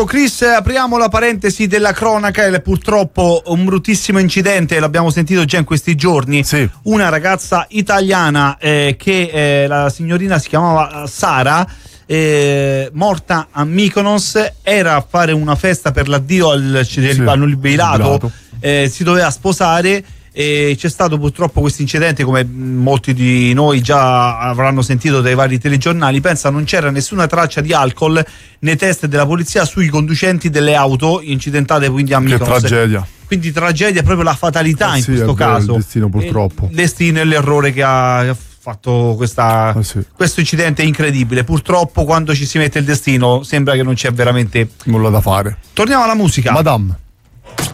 Chris, apriamo la parentesi della cronaca. Purtroppo un bruttissimo incidente, l'abbiamo sentito già in questi giorni. Sì. Una ragazza italiana che la signorina si chiamava Sara, morta a Mykonos, era a fare una festa per l'addio al nubilato, si doveva sposare. E c'è stato purtroppo questo incidente, come molti di noi già avranno sentito dai vari telegiornali. Pensa, non c'era nessuna traccia di alcol nei test della polizia sui conducenti delle auto incidentate quindi a Mykonos. Che tragedia. Quindi tragedia è proprio la fatalità in questo caso. Il destino, purtroppo. Il destino è l'errore che ha fatto questo incidente incredibile. Purtroppo quando ci si mette il destino sembra che non c'è veramente nulla da fare. Torniamo alla musica. Madame.